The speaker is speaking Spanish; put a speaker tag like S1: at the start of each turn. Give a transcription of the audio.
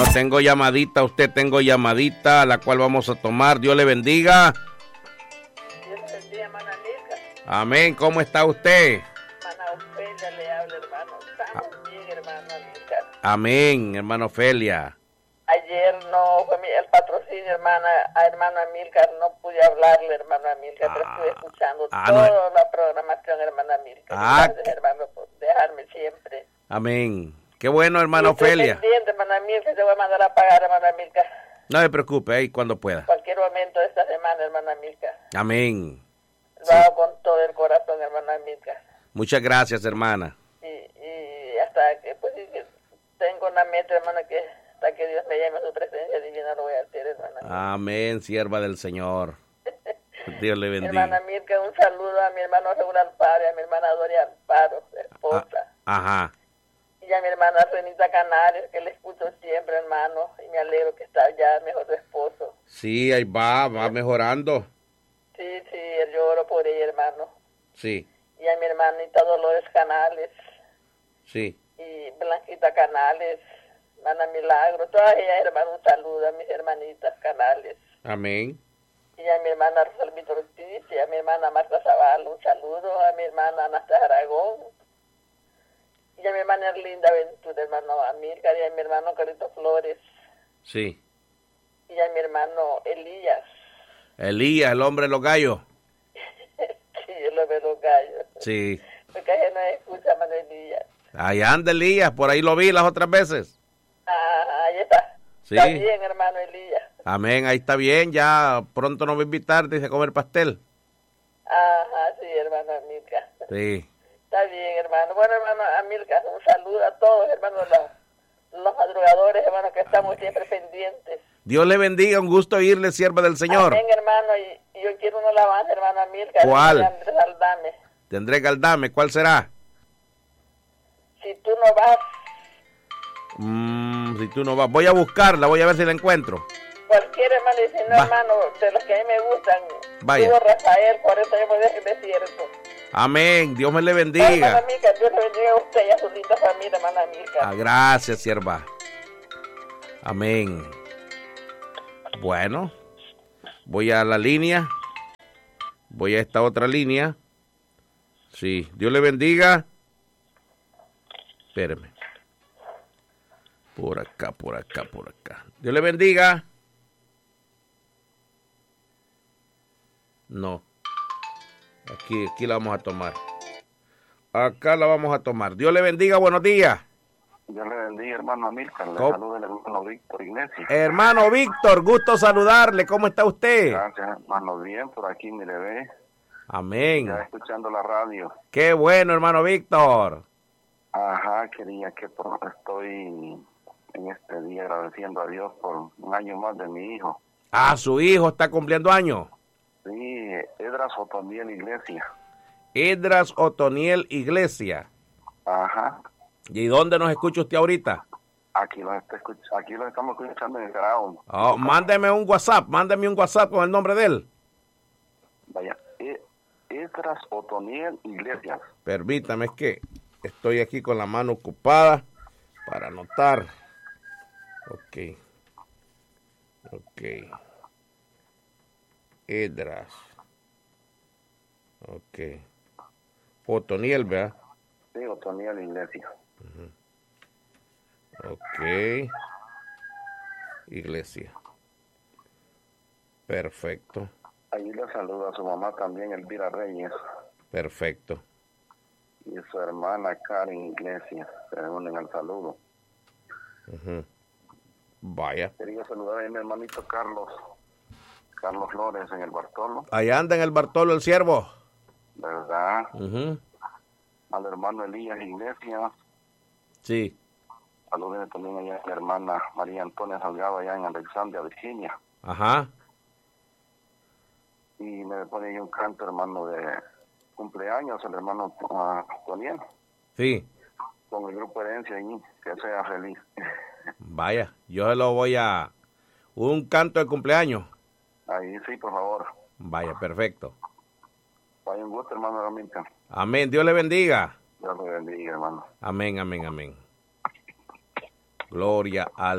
S1: Bueno, tengo llamadita, tengo llamadita, la cual vamos a tomar. Dios le bendiga.
S2: Dios le bendiga, hermana Milka.
S1: Amén, ¿cómo está usted?
S2: Hermana Ofelia le habla, hermano. Estamos bien, hermana Milka.
S1: Amén, hermano Ofelia.
S2: Ayer no fue el patrocinio, hermana Milka, no pude hablarle, hermana Milka, pero estuve escuchando toda la programación, hermana Milka. Gracias, hermano, por dejarme siempre.
S1: Amén. Qué bueno, hermana Ofelia.
S2: Estoy pendiente, hermana Milka, te voy a mandar a pagar, hermana Milka.
S1: No se preocupe, ahí cuando pueda.
S2: Cualquier momento de esta semana, hermana Milka.
S1: Amén.
S2: Lo hago con todo el corazón, hermana Milka.
S1: Muchas gracias, hermana.
S2: Y hasta que, pues, tengo una meta, hermana, que hasta que Dios me llame a su presencia divina lo voy a hacer, hermana.
S1: Amén, sierva del Señor. Dios le bendiga.
S2: Hermana Mirka, un saludo a mi hermano Raúl Alfaro, a mi hermana Doria Alfaro, esposa.
S1: Ajá.
S2: Y a mi hermana Renita Canales, que le escucho siempre, hermano, y me alegro que está ya mejor su esposo.
S1: Sí, ahí va mejorando.
S2: Sí, yo oro por ella, hermano.
S1: Sí.
S2: Y a mi hermanita Dolores Canales.
S1: Sí.
S2: Y Blanquita Canales, hermana Milagro, todas ellas, hermano, un saludo a mis hermanitas Canales.
S1: Amén.
S2: Y a mi hermana Rosalvita Ortiz, y a mi hermana Marta Zavala, un saludo, a mi hermana Anastasia Aragón, y a mi hermana Erlinda Ventura, hermano Amílcar, y a mi hermano Carito Flores.
S1: Sí.
S2: Y a mi hermano Elías.
S1: Elías, el hombre de los gallos.
S2: Sí, el hombre de los gallos.
S1: Sí.
S2: Porque ella no escucha, hermano Elías.
S1: Ahí anda Elías, por ahí lo vi las otras veces.
S2: Ah, ahí está.
S1: Sí.
S2: Está bien, hermano Elías.
S1: Amén, ahí está bien, ya pronto nos va a invitar, dice, a comer pastel.
S2: Ajá, sí, hermano Amílcar.
S1: Sí.
S2: Está bien, hermano. Bueno, hermano Amílcar, un saludo a todos, hermano, los madrugadores, hermano, que estamos siempre pendientes.
S1: Dios le bendiga, un gusto oírle, sierva del Señor.
S2: Amén, hermano, y yo quiero una alabanza, hermano Amílcar.
S1: ¿Cuál?
S2: De Andrés Aldame.
S1: De Andrés Galdame, ¿cuál será?
S2: Si tú no vas.
S1: Si tú no vas, voy a buscarla, voy a ver si la encuentro.
S2: Cualquier hermano, y si no, hermano, de los que a mí me gustan.
S1: Vaya.
S2: Tuvo Rafael, 40 años de desierto.
S1: Amén, Dios me le bendiga.
S2: Hermana Amílcar, Dios le bendiga a usted y a su linda familia, hermana Amílcar.
S1: Gracias, sierva. Amén. Bueno, voy a la línea. Voy a esta otra línea. Sí, Dios le bendiga. Espéreme. Por acá. Dios le bendiga. No. Aquí la vamos a tomar. Acá la vamos a tomar. Dios le bendiga, buenos días.
S3: Dios le bendiga, hermano Amílcar. Le saluda el hermano Víctor Iglesias.
S1: Hermano Víctor, gusto saludarle. ¿Cómo está usted?
S3: Gracias, hermano. Bien, por aquí me le ve.
S1: Amén.
S3: Ya escuchando la radio.
S1: Qué bueno, hermano Víctor.
S3: Ajá, quería que estoy en este día agradeciendo a Dios por un año más de mi hijo.
S1: Ah, su hijo está cumpliendo años.
S3: Sí, Edras Otoniel Iglesia.
S1: Edras Otoniel Iglesia.
S3: Ajá.
S1: ¿Y dónde nos escucha usted ahorita?
S3: Aquí lo estamos escuchando en el Grau.
S1: Oh, mándeme un WhatsApp con el nombre de él.
S3: Vaya, Edras Otoniel Iglesias.
S1: Permítame, es que estoy aquí con la mano ocupada para anotar. Ok. Edras. Ok. Otoniel, ¿verdad?
S3: Sí, Otoniel Iglesia.
S1: Ok. Iglesia. Perfecto.
S3: Ahí le saluda a su mamá también, Elvira Reyes.
S1: Perfecto.
S3: Y su hermana Karen Iglesias se unen al saludo.
S1: Vaya.
S3: Quería saludar a mi hermanito Carlos Flores en el Bartolo.
S1: Allá anda en el Bartolo el siervo.
S3: ¿Verdad? Al hermano Elías Iglesias.
S1: Sí.
S3: Saluden también allá a mi hermana María Antonia Salgado allá en Alexandria, Virginia.
S1: Ajá.
S3: Y me pone ahí un canto, hermano, de cumpleaños, el hermano Toniel.
S1: Sí.
S3: Con el grupo Herencia ahí, que sea feliz.
S1: Vaya, yo se lo voy a... Un canto de cumpleaños.
S3: Ahí sí, por favor.
S1: Vaya, perfecto.
S3: Vaya, un gusto, hermano Ramírez.
S1: Amén, Dios le bendiga.
S3: Dios le bendiga, hermano.
S1: Amén. Gloria al